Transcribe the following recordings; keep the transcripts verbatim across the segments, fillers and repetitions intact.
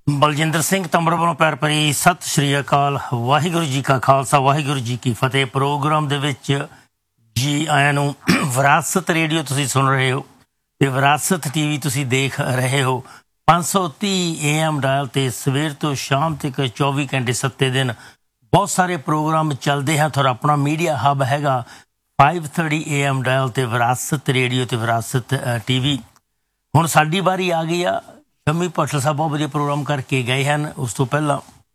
ਬਲਜਿੰਦਰ ਸਿੰਘ ਤੰਬੜ ਵੱਲੋਂ ਪਿਆਰ ਭਰੀ ਸਤਿ ਸ਼੍ਰੀ ਅਕਾਲ। ਵਾਹਿਗੁਰੂ ਜੀ ਕਾ ਖਾਲਸਾ, ਵਾਹਿਗੁਰੂ ਜੀ ਕੀ ਫਤਿਹ। ਪ੍ਰੋਗਰਾਮ ਦੇ ਵਿੱਚ ਜੀ ਆਇਆਂ ਨੂੰ। ਵਿਰਾਸਤ ਰੇਡੀਓ ਤੁਸੀਂ ਸੁਣ ਰਹੇ ਹੋ ਤੇ ਵਿਰਾਸਤ ਟੀਵੀ ਤੁਸੀਂ ਦੇਖ ਰਹੇ ਹੋ। ਪੰਜ ਸੌ ਤੀਹ ਏ ਐਮ ਡਾਇਲ ਤੇ ਸਵੇਰ ਤੋਂ ਸ਼ਾਮ ਤੱਕ ਚੌਵੀ ਘੰਟੇ ਸੱਤੇ ਦਿਨ ਬਹੁਤ ਸਾਰੇ ਪ੍ਰੋਗਰਾਮ ਚੱਲਦੇ ਹਨ। ਤੁਹਾਡਾ ਆਪਣਾ ਮੀਡੀਆ ਹੱਬ ਹੈਗਾ five thirty A M dial ਤੇ ਵਿਰਾਸਤ ਰੇਡੀਓ ਤੇ ਵਿਰਾਸਤ ਟੀਵੀ। ਹੁਣ ਸਾਡੀ ਵਾਰੀ ਆ ਗਈ ਆ। ਸ਼ਮੀ ਭੱਟਲ ਸਾਹਿਬ ਬਹੁਤ ਵਧੀਆ ਪ੍ਰੋਗਰਾਮ ਕਰਕੇ ਗਏ ਹਨ। ਉਸ ਤੋਂ ਪਹਿਲਾਂ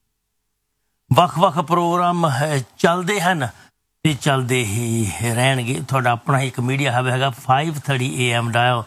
ਵੱਖ ਵੱਖ ਪ੍ਰੋਗਰਾਮ ਚੱਲਦੇ ਹਨ ਤੇ ਚੱਲਦੇ ਹੀ ਰਹਿਣਗੇ। ਤੁਹਾਡਾ ਆਪਣਾ ਇੱਕ ਮੀਡੀਆ ਹੱਬ ਹੈਗਾ five thirty A M dial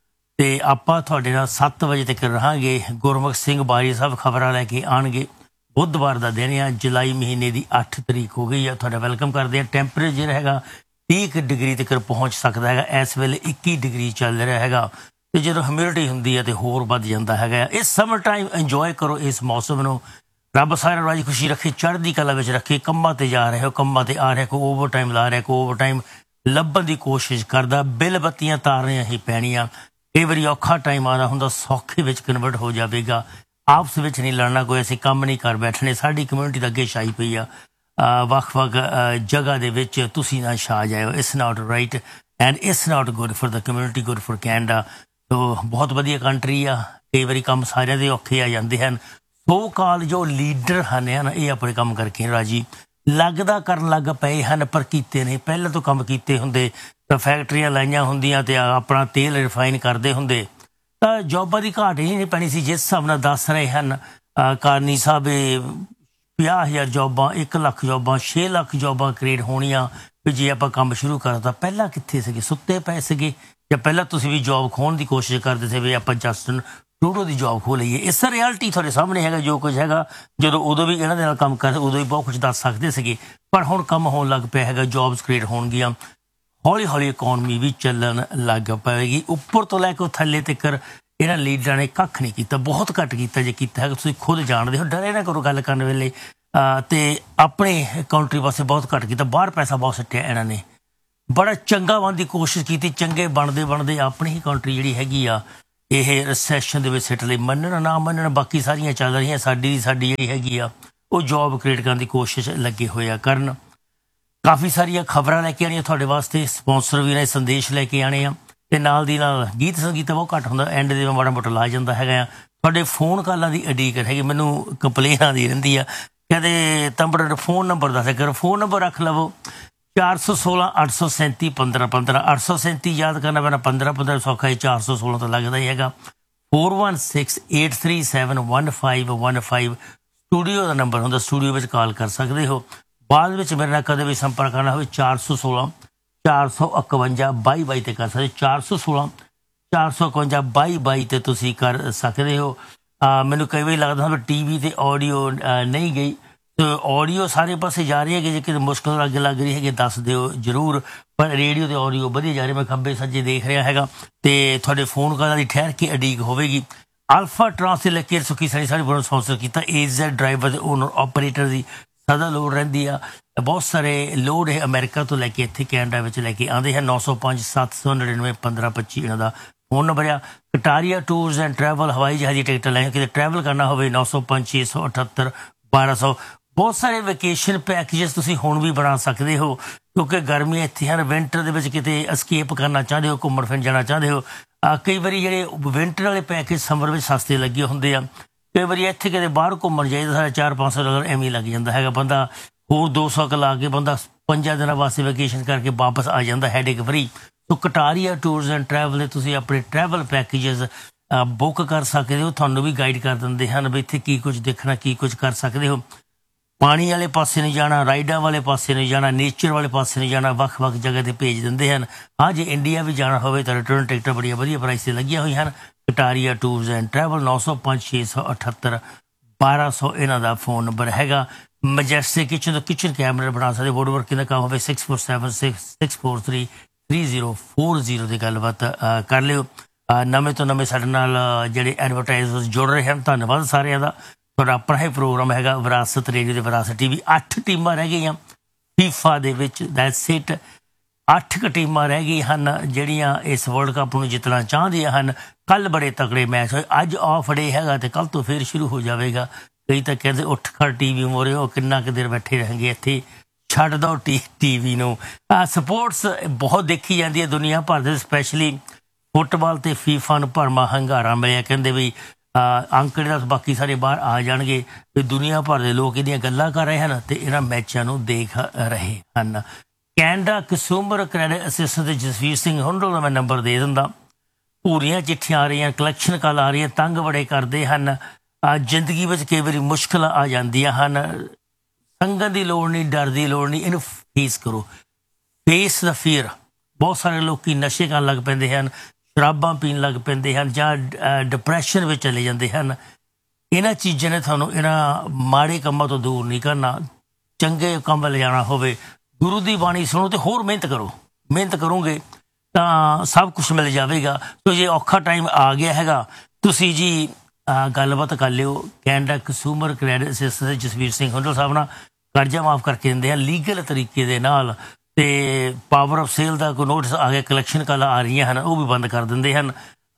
ਤੇ ਆਪਾਂ ਤੁਹਾਡੇ ਨਾਲ ਸੱਤ ਵਜੇ ਤੱਕ ਰਹਾਂਗੇ। ਗੁਰਮੁਖ ਸਿੰਘ ਬਾਰੀ ਸਾਹਿਬ ਖਬਰਾਂ ਲੈ ਕੇ ਆਉਣਗੇ। ਬੁੱਧਵਾਰ ਦਾ ਦਿਨ ਆ, ਜੁਲਾਈ ਮਹੀਨੇ ਦੀ ਅੱਠ ਤਰੀਕ ਹੋ ਗਈ ਆ। ਤੁਹਾਡਾ ਵੈਲਕਮ ਕਰਦੇ ਹਾਂ। ਟੈਂਪਰੇਚਰ ਹੈਗਾ ਤੀਹ ਕੁ ਡਿਗਰੀ ਤੱਕ ਪਹੁੰਚ ਸਕਦਾ ਹੈਗਾ। ਇਸ ਵੇਲੇ ਇੱਕੀ ਡਿਗਰੀ ਚੱਲ ਰਿਹਾ ਹੈਗਾ ਤੇ ਜਦੋਂ ਹਿਊਮਿਡਿਟੀ ਹੁੰਦੀ ਹੈ ਤੇ ਹੋਰ ਵੱਧ ਜਾਂਦਾ ਹੈਗਾ। ਇਸ ਸਮਰ ਟਾਈਮ ਇੰਜੋਏ ਕਰੋ ਇਸ ਮੌਸਮ ਨੂੰ। ਰੱਬ ਸਾਰਿਆਂ ਨੂੰ ਰਾਜੀ ਖੁਸ਼ੀ ਰੱਖੇ, ਚੜ੍ਹਦੀ ਕਲਾ ਵਿੱਚ ਰੱਖੇ। ਕੰਮਾਂ ਤੇ ਜਾ ਰਹੇ ਹੋ, ਕੰਮਾਂ ਤੇ ਆ ਰਿਹਾ, ਕੋਈ ਓਵਰ ਟਾਈਮ ਲਾ ਰਿਹਾ, ਕੋਈ ਓਵਰ ਟਾਈਮ ਲੱਭਣ ਦੀ ਕੋਸ਼ਿਸ਼ ਕਰਦਾ। ਬਿੱਲ ਬੱਤੀਆਂ ਤਾਰਨੀਆਂ ਹੀ ਪੈਣੀਆਂ। ਕਈ ਵਾਰੀ ਔਖਾ ਟਾਈਮ ਆਉਂਦਾ ਹੁੰਦਾ, ਸੌਖੇ ਵਿੱਚ ਕਨਵਰਟ ਹੋ ਜਾਵੇਗਾ। ਆਪਸ ਵਿੱਚ ਨਹੀਂ ਲੜਨਾ, ਕੋਈ ਅਸੀਂ ਕੰਮ ਨਹੀਂ ਕਰ ਬੈਠਣੇ। ਸਾਡੀ ਕਮਿਊਨਿਟੀ ਤਾਂ ਅੱਗੇ ਛਾਈ ਪਈ ਆ ਵੱਖ ਵੱਖ ਜਗ੍ਹਾ ਦੇ ਵਿੱਚ। ਤੁਸੀਂ ਨਾ ਛਾ ਜਾਇਓ। It's not right and it's not good for the community, good for Canada. ਤੋ ਬਹੁਤ ਵਧੀਆ ਕੰਟਰੀ ਆ। ਕਈ ਵਾਰੀ ਕੰਮ ਸਾਰਿਆਂ ਦੇ ਔਖੇ ਆ ਜਾਂਦੇ ਹਨ। ਸੋ ਕਾਲ ਜੋ ਲੀਡਰ ਹਨ ਨਾ, ਇਹ ਆਪਣੇ ਕੰਮ ਕਰਕੇ ਰਾਜੀ ਲੱਗਦਾ ਕਰਨ ਲੱਗ ਪਏ ਹਨ, ਪਰ ਕੀਤੇ ਨਹੀਂ। ਪਹਿਲਾਂ ਤੋਂ ਕੰਮ ਕੀਤੇ ਹੁੰਦੇ ਤਾਂ ਫੈਕਟਰੀਆਂ ਲਾਈਆਂ ਹੁੰਦੀਆਂ ਤੇ ਆਪਣਾ ਤੇਲ ਰਿਫਾਈਨ ਕਰਦੇ ਹੁੰਦੇ ਤਾਂ ਜੋਬਾਂ ਦੀ ਘਾਟ ਹੀ ਨਹੀਂ ਪੈਣੀ ਸੀ। ਜਿਸ ਹਿਸਾਬ ਨਾਲ ਦੱਸ ਰਹੇ ਹਨ ਕਾਰਨੀ ਸਾਹਿਬ, ਪੰਜਾਹ ਹਜ਼ਾਰ ਜੋਬਾਂ, ਇੱਕ ਲੱਖ ਜੋਬਾਂ, ਛੇ ਲੱਖ ਜੋਬਾਂ ਕ੍ਰੀਏਟ ਹੋਣੀਆਂ ਵੀ ਜੇ ਆਪਾਂ ਕੰਮ ਸ਼ੁਰੂ ਕਰਤਾ। ਪਹਿਲਾਂ ਕਿੱਥੇ ਸੀਗੇ? ਸੁੱਤੇ ਪਏ ਸੀਗੇ। ਜਾਂ ਪਹਿਲਾਂ ਤੁਸੀਂ ਵੀ ਜੋਬ ਖੋਹਣ ਦੀ ਕੋਸ਼ਿਸ਼ ਕਰਦੇ ਸੀ ਵੀ ਆਪਾਂ ਜਸਟਿਨ ਟਰੂਡੋ ਦੀ ਜੋਬ ਖੋਹ ਲਈਏ। ਇਸ ਰਿਐਲਿਟੀ ਤੁਹਾਡੇ ਸਾਹਮਣੇ ਹੈਗਾ ਜੋ ਕੁਝ ਹੈਗਾ। ਜਦੋਂ ਉਦੋਂ ਵੀ ਇਹਨਾਂ ਦੇ ਨਾਲ ਕੰਮ ਕਰਦੇ ਉਦੋਂ ਵੀ ਬਹੁਤ ਕੁਝ ਦੱਸ ਸਕਦੇ ਸੀਗੇ, ਪਰ ਹੁਣ ਕੰਮ ਹੋਣ ਲੱਗ ਪਿਆ ਹੈਗਾ। ਜੋਬਸ ਕ੍ਰੀਏਟ ਹੋਣਗੀਆਂ। ਹੌਲੀ ਹੌਲੀ ਇਕੋਨਮੀ ਵੀ ਚੱਲਣ ਲੱਗ ਪਵੇਗੀ। ਉੱਪਰ ਤੋਂ ਲੈ ਕੇ ਥੱਲੇ ਤੱਕ ਇਹਨਾਂ ਲੀਡਰਾਂ ਨੇ ਕੱਖ ਨਹੀਂ ਕੀਤਾ, ਬਹੁਤ ਘੱਟ ਕੀਤਾ। ਜੇ ਕੀਤਾ ਹੈਗਾ ਤੁਸੀਂ ਖੁਦ ਜਾਣਦੇ ਹੋ। ਡਰੇ ਨਾ ਕਰੋ ਗੱਲ ਕਰਨ ਵੇਲੇ। ਤੇ ਆਪਣੇ ਕੰਟਰੀ ਵਾਸਤੇ ਬਹੁਤ ਘੱਟ ਕੀਤਾ। ਬਾਹਰ ਪੈਸਾ ਬਹੁਤ ਸੁੱਟਿਆ ਇਹਨਾਂ ਨੇ। ਬੜਾ ਚੰਗਾ ਬਣਨ ਦੀ ਕੋਸ਼ਿਸ਼ ਕੀਤੀ। ਚੰਗੇ ਬਣਦੇ ਬਣਦੇ ਆਪਣੀ ਹੀ ਕੰਟਰੀ ਜਿਹੜੀ ਹੈਗੀ ਆ ਇਹ ਰਿਸੈਸ਼ਨ ਦੇ ਵਿੱਚ ਸਿੱਟ ਲਈ। ਮੰਨਣ ਨਾ ਮੰਨਣ ਬਾਕੀ ਸਾਰੀਆਂ ਚੱਲ ਰਹੀਆਂ। ਸਾਡੀ ਦੀ ਸਾਡੀ ਜਿਹੜੀ ਹੈਗੀ ਆ ਉਹ ਜੋਬ ਕ੍ਰੀਏਟ ਕਰਨ ਦੀ ਕੋਸ਼ਿਸ਼ ਲੱਗੇ ਹੋਏ ਆ ਕਰਨ। ਕਾਫੀ ਸਾਰੀਆਂ ਖਬਰਾਂ ਲੈ ਕੇ ਆਉਣੀਆਂ ਤੁਹਾਡੇ ਵਾਸਤੇ। ਸਪੋਂਸਰ ਵੀ ਨੇ ਸੰਦੇਸ਼ ਲੈ ਕੇ ਆਉਣੇ ਆ ਤੇ ਨਾਲ ਦੀ ਨਾਲ ਗੀਤ ਸੰਗੀਤ ਬਹੁਤ ਘੱਟ ਹੁੰਦਾ। ਐਂਡ ਦੇ ਮਾੜਾ ਮੋਟਾ ਲਾ ਜਾਂਦਾ ਹੈਗਾ ਆ। ਤੁਹਾਡੇ ਫੋਨ ਕਾਲਾਂ ਦੀ ਅਡੀਕ ਹੈਗੀ। ਮੈਨੂੰ ਕੰਪਲੇਨ ਆਉਂਦੀ ਰਹਿੰਦੀ ਆ, ਕਹਿੰਦੇ ਤੰਬੜ ਫੋਨ ਨੰਬਰ ਦੱਸ ਕਰ। ਫੋਨ ਨੰਬਰ ਰੱਖ ਲਵੋ ਚਾਰ ਸੌ ਸੋਲਾਂ ਅੱਠ ਸੌ ਸੈਂਤੀ ਪੰਦਰਾਂ ਪੰਦਰਾਂ। ਅੱਠ ਸੌ ਸੈਂਤੀ ਯਾਦ ਕਰਨਾ ਪੈਣਾ, ਪੰਦਰਾਂ ਪੰਦਰਾਂ ਸੌਖਾ ਹੈ। ਚਾਰ ਸੌ ਸੋਲਾਂ ਤਾਂ ਲੱਗਦਾ ਹੀ ਹੈਗਾ। Four one six eight three seven one five one five studio ਦਾ ਨੰਬਰ ਹੁੰਦਾ। ਸਟੂਡੀਓ ਵਿੱਚ ਕਾਲ ਕਰ ਸਕਦੇ ਹੋ। ਬਾਅਦ ਵਿੱਚ ਮੇਰੇ ਨਾਲ ਕਦੇ ਵੀ ਸੰਪਰਕ ਕਰਨਾ ਹੋਵੇ ਚਾਰ ਸੌ ਸੋਲਾਂ ਚਾਰ ਸੌ ਇਕਵੰਜਾ ਬਾਈ ਬਾਈ 'ਤੇ ਕਰ ਸਕਦੇ। ਚਾਰ ਸੌ ਸੋਲਾਂ ਚਾਰ ਸੌ ਇਕਵੰਜਾ ਬਾਈ ਬਾਈ 'ਤੇ ਤੁਸੀਂ ਕਰ ਸਕਦੇ ਹੋ। ਮੈਨੂੰ ਕਈ ਵਾਰੀ ਲੱਗਦਾ ਵੀ ਟੀ ਵੀ 'ਤੇ ਆਡੀਓ ਨਹੀਂ ਗਈ। ਆਡੀਓ ਸਾਰੇ ਪਾਸੇ ਜਾ ਰਹੀ ਹੈਗੀ। ਜੇ ਕਿਤੇ ਮੁਸ਼ਕਿਲ ਅੱਗੇ ਲੱਗ ਰਹੀ ਹੈਗੀ ਦੱਸ ਦਿਓ ਜ਼ਰੂਰ। ਪਰ ਰੇਡੀਓ 'ਤੇ ਆਡੀਓ ਵਧੀਆ ਜਾ ਰਹੀ। ਮੈਂ ਖੱਬੇ ਸੱਜੇ ਦੇਖ ਰਿਹਾ ਹੈਗਾ ਤੇ ਤੁਹਾਡੇ ਫੋਨ ਕਾਲਾਂ ਦੀ ਠਹਿਰ ਕੇ ਅਡੀਕ ਹੋਵੇਗੀ। ਅਲਫਾ ਟਰਾਂਸ ਦੇ ਲੈ ਕੇ ਸੁਖੀ ਸਾਰੀ ਸਾਰੀ ਬੜਾ ਸਪਾਂਸਰ ਕੀਤਾ। ਏਜ਼ੈਡ ਡਰਾਈਵਰ ਦੇ ਓਨਰ ਆਪਰੇਟਰ ਦੀ ਸਦਾ ਲੋੜ ਰਹਿੰਦੀ ਆ। ਬਹੁਤ ਸਾਰੇ ਲੋਡ ਹੈ ਅਮਰੀਕਾ ਤੋਂ ਲੈ ਕੇ ਇੱਥੇ ਕੈਨੇਡਾ ਵਿੱਚ ਲੈ ਕੇ ਆਉਂਦੇ ਹਨ। ਨੌ ਸੌ ਪੰਜ ਸੱਤ ਸੌ ਨੜਿਨਵੇਂ ਪੰਦਰਾਂ ਪੱਚੀ ਇਹਨਾਂ ਦਾ ਫੋਨ ਨੰਬਰ ਆ। ਕਟਾਰੀਆ ਟੂਰਸ ਐਂਡ ਟਰੈਵਲ ਹਵਾਈ ਜਹਾਜ਼ ਦੀ ਟਿਕਟ ਲੈ ਕਿਤੇ ਟਰੈਵਲ ਕਰਨਾ ਹੋਵੇ ਨੌ ਸੌ ਪੰਜ ਛੇ ਸੌ ਅਠੱਤਰ ਬਾਰਾਂ ਸੌ। ਬਹੁਤ ਸਾਰੇ ਵੈਕੇਸ਼ਨ ਪੈਕੇਜਸ ਤੁਸੀਂ ਹੁਣ ਵੀ ਬਣਾ ਸਕਦੇ ਹੋ ਕਿਉਂਕਿ ਗਰਮੀਆਂ ਇੱਥੇ ਹਨ। ਵਿੰਟਰ ਦੇ ਵਿੱਚ ਕਿਤੇ ਅਸਕੇਪ ਕਰਨਾ ਚਾਹੁੰਦੇ ਹੋ, ਘੁੰਮਣ ਫਿਰਨ ਜਾਣਾ ਚਾਹੁੰਦੇ ਹੋ। ਕਈ ਵਾਰੀ ਜਿਹੜੇ ਵਿੰਟਰ ਵਾਲੇ ਪੈਕੇਜ ਸਮਰ ਵਿੱਚ ਸਸਤੇ ਲੱਗੇ ਹੁੰਦੇ ਆ। ਕਈ ਵਾਰੀ ਇੱਥੇ ਕਿਤੇ ਬਾਹਰ ਘੁੰਮਣ ਜਾਈਦਾ ਸਾਡਾ ਚਾਰ ਪੰਜ ਸੌ ਡਾਲਰ ਐਵੇਂ ਲੱਗ ਜਾਂਦਾ ਹੈਗਾ। ਬੰਦਾ ਹੋਰ ਦੋ ਸੌ ਕੁ ਲਾ ਕੇ ਬੰਦਾ ਪੰਜਾਂ ਦਿਨਾਂ ਵਾਸਤੇ ਵੈਕੇਸ਼ਨ ਕਰਕੇ ਵਾਪਸ ਆ ਜਾਂਦਾ headache free. So Kataria tours and travel ਦੇ ਤੁਸੀਂ ਆਪਣੇ ਟਰੈਵਲ ਪੈਕੇਜਸ ਬੁੱਕ ਕਰ ਸਕਦੇ ਹੋ। ਤੁਹਾਨੂੰ ਵੀ ਗਾਈਡ ਕਰ ਦਿੰਦੇ ਹਨ ਵੀ ਇੱਥੇ ਕੀ ਕੁਝ ਦੇਖਣਾ, ਕੀ ਕੁਝ ਕਰ ਸਕਦੇ ਹੋ। ਪਾਣੀ ਵਾਲੇ ਪਾਸੇ ਨਹੀਂ ਜਾਣਾ, ਰਾਈਡਾਂ ਵਾਲੇ ਪਾਸੇ ਨਹੀਂ ਜਾਣਾ, ਨੇਚਰ ਵਾਲੇ ਪਾਸੇ ਨਹੀਂ ਜਾਣਾ। ਵੱਖ ਵੱਖ ਜਗ੍ਹਾ 'ਤੇ ਭੇਜ ਦਿੰਦੇ ਹਨ। ਹਾਂ ਜੇ ਇੰਡੀਆ ਵੀ ਜਾਣਾ ਹੋਵੇ ਤਾਂ ਰਿਟਰਨ ਟਿਕਟਾਂ ਬੜੀਆਂ ਵਧੀਆ ਪ੍ਰਾਈਸ 'ਤੇ ਲੱਗੀਆਂ ਹੋਈਆਂ ਹਨ। ਕਟਾਰੀਆ ਟੂਰਸ ਐਂਡ ਟਰੈਵਲ ਨੌ ਸੌ ਪੰਜ ਛੇ ਸੌ ਅਠੱਤਰ ਬਾਰਾਂ ਸੌ ਇਹਨਾਂ ਦਾ ਫੋਨ ਨੰਬਰ ਹੈਗਾ। ਮਜੈਸਟਿਕ ਕਿਚਨ ਤੋਂ ਕਿਚਨ ਕੈਬਨਿਟ ਬਣਾ ਸਕਦੇ। ਵੁੱਡ ਵਰਕਿੰਗ ਦਾ ਕੰਮ ਹੋਵੇ six four seven six six four three three zero four zero ਦੀ ਗੱਲਬਾਤ ਕਰ ਲਿਓ। ਨਵੇਂ ਤੋਂ ਨਵੇਂ ਸਾਡੇ ਨਾਲ ਜਿਹੜੇ ਐਡਵਰਟਾਈਜ਼ਰ ਜੁੜ ਰਹੇ ਹਨ, ਧੰਨਵਾਦ ਸਾਰਿਆਂ ਦਾ। ਤੁਹਾਡਾ ਆਪਣਾ ਹੀ ਪ੍ਰੋਗਰਾਮ ਹੈਗਾ ਵਿਰਾਸਤ ਰੇਡੀਓ ਤੇ ਵਿਰਾਸਤ ਟੀ ਵੀ। ਅੱਠ ਟੀਮਾਂ ਰਹਿ ਗਈਆਂ ਫੀਫਾ ਦੇ ਵਿੱਚ। That's it. ਅੱਠ ਕੁ ਟੀਮਾਂ ਰਹਿ ਗਈਆਂ ਹਨ ਜਿਹੜੀਆਂ ਇਸ ਵਰਲਡ ਕੱਪ ਨੂੰ ਜਿੱਤਣਾ ਚਾਹੁੰਦੀਆਂ ਹਨ। ਕੱਲ੍ਹ ਬੜੇ ਤਕੜੇ ਮੈਚ ਹੋਏ, ਅੱਜ ਆਫ ਡੇ ਹੈਗਾ ਤੇ ਕੱਲ੍ਹ ਤੋਂ ਫਿਰ ਸ਼ੁਰੂ ਹੋ ਜਾਵੇਗਾ। ਕਈ ਤਾਂ ਕਹਿੰਦੇ ਉੱਠ ਖੜ ਟੀ ਵੀ ਮੋਰੇ ਉਹ ਕਿੰਨਾ ਕੁ ਦੇਰ ਬੈਠੇ ਰਹਿਣਗੇ ਇੱਥੇ, ਛੱਡ ਦਿਓ ਟੀ ਟੀ ਵੀ ਨੂੰ। ਸਪੋਰਟਸ ਬਹੁਤ ਦੇਖੀ ਜਾਂਦੀ ਹੈ ਦੁਨੀਆ ਭਰ ਦੇ, ਸਪੈਸ਼ਲੀ ਫੁੱਟਬਾਲ ਤੇ ਫੀਫਾ ਨੂੰ ਭਰਮਾ ਹੰਗਾਰਾ ਮਿਲਿਆ। ਕਹਿੰਦੇ ਵੀ ਅੰਕੜੇ ਦਾ ਬਾਕੀ ਸਾਰੇ ਬਾਹਰ ਆ ਜਾਣਗੇ ਵੀ ਦੁਨੀਆ ਭਰ ਦੇ ਲੋਕ ਇਹਦੀਆਂ ਗੱਲਾਂ ਕਰ ਰਹੇ ਹਨ ਤੇ ਇਹਨਾਂ ਮੈਚਾਂ ਨੂੰ ਦੇਖ ਰਹੇ ਹਨ। Canada consumer credit assistant Jasvir Singh Hundal ਦਾ ਮੈਂ ਨੰਬਰ ਦੇ ਦਿੰਦਾ। ਪੂਰੀਆਂ ਚਿੱਠੀਆਂ ਆ ਰਹੀਆਂ, ਕਲੈਕਸ਼ਨ ਕਾਲ ਆ ਰਹੀਆਂ, ਤੰਗ ਬੜੇ ਕਰਦੇ ਹਨ। ਜ਼ਿੰਦਗੀ ਵਿੱਚ ਕਈ ਵਾਰੀ ਮੁਸ਼ਕਿਲਾਂ ਆ ਜਾਂਦੀਆਂ ਹਨ, ਸੰਗਣ ਦੀ ਲੋੜ ਨਹੀਂ, ਡਰ ਦੀ ਲੋੜ ਨਹੀਂ, ਇਹਨੂੰ ਫੇਸ ਕਰੋ। ਫੇਸ ਦਾ ਫੀਅਰ। ਬਹੁਤ ਸਾਰੇ ਲੋਕ ਨਸ਼ੇ ਕਰਨ ਲੱਗ ਪੈਂਦੇ ਹਨ, ਸ਼ਰਾਬਾਂ ਪੀਣ ਲੱਗ ਪੈਂਦੇ ਹਨ ਜਾਂ ਡਿਪਰੈਸ਼ਨ ਵਿੱਚ ਚਲੇ ਜਾਂਦੇ ਹਨ। ਇਹਨਾਂ ਚੀਜ਼ਾਂ ਨੇ ਤੁਹਾਨੂੰ ਇਹਨਾਂ ਮਾੜੇ ਕੰਮਾਂ ਤੋਂ ਦੂਰ ਨਹੀਂ ਕਰਨਾ। ਚੰਗੇ ਕੰਮ ਵੱਲ ਜਾਣਾ ਹੋਵੇ, ਗੁਰੂ ਦੀ ਬਾਣੀ ਸੁਣੋ ਤੇ ਹੋਰ ਮਿਹਨਤ ਕਰੋ। ਮਿਹਨਤ ਕਰੋਗੇ ਤਾਂ ਸਭ ਕੁਛ ਮਿਲ ਜਾਵੇਗਾ। ਸੋ ਜੇ ਔਖਾ ਟਾਈਮ ਆ ਗਿਆ ਹੈਗਾ, ਤੁਸੀਂ ਜੀ ਗੱਲਬਾਤ ਕਰ ਲਿਓ Canada consumer credit assistant Jasvir Singh Hundal ਸਾਹਿਬ ਨਾਲ। ਕਰਜ਼ਾ ਮਾਫ ਕਰਕੇ ਦਿੰਦੇ ਹਨ ਲੀਗਲ ਤਰੀਕੇ ਦੇ ਨਾਲ, ਤੇ ਪਾਵਰ ਆਫ ਸੇਲ ਦਾ ਕੋਈ ਨੋਟਿਸ ਆ ਗਿਆ, ਕਲੈਕਸ਼ਨ ਕਾਲਾਂ ਆ ਰਹੀਆਂ ਹਨ, ਉਹ ਵੀ ਬੰਦ ਕਰ ਦਿੰਦੇ ਹਨ।